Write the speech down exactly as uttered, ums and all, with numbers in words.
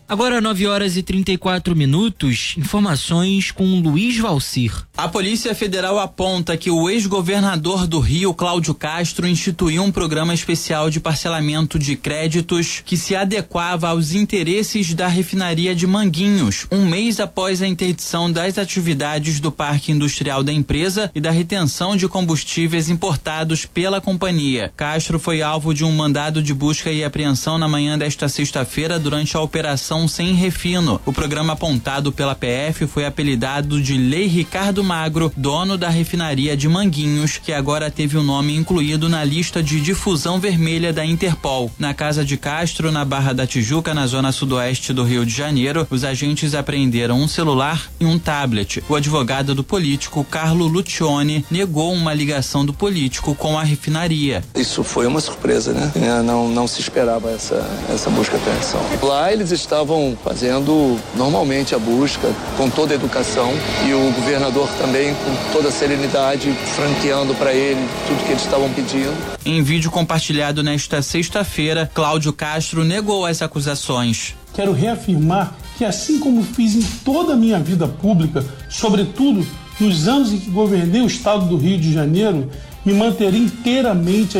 Agora nove horas e trinta e quatro minutos, informações com Luiz Valcir. A Polícia Federal aponta que o ex-governador do Rio, Cláudio Castro, instituiu um programa especial de parcelamento de créditos que se adequava aos interesses da refinaria de Manguinhos, um mês após a interdição das atividades do parque industrial da empresa e da retenção de combustíveis importados pela companhia. Castro foi alvo de um mandado de busca e apreensão na manhã desta sexta-feira durante a operação Sem Refino. O programa apontado pela P F foi apelidado de Lei Ricardo Magro, dono da refinaria de Manguinhos, que agora teve o nome incluído na lista de difusão vermelha da Interpol. Na casa de Castro, na Barra da Tijuca, na zona sudoeste do Rio de Janeiro, os agentes apreenderam um celular e um tablet. O advogado do político, Carlo Lucione, negou uma ligação do político com a refinaria. Isso foi uma surpresa, né? É, não, não se esperava essa, essa busca e apreensão. Lá eles estavam fazendo normalmente a busca, com toda a educação, e o governador também com toda a serenidade, franqueando para ele tudo que eles estavam pedindo. Em vídeo compartilhado nesta sexta-feira, Cláudio Castro negou as acusações. Quero reafirmar que, assim como fiz em toda a minha vida pública, sobretudo nos anos em que governei o estado do Rio de Janeiro, me manterei inteiramente